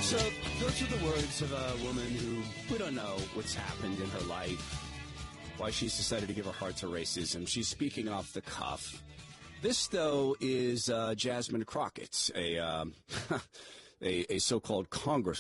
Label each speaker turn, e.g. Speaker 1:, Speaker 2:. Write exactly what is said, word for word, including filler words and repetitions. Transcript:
Speaker 1: So those are the words of a woman who we don't know what's happened in her life, why she's decided to give her heart to racism. She's speaking off the cuff. This, though, is uh, Jasmine Crockett, a, um, a, a so-called congresswoman.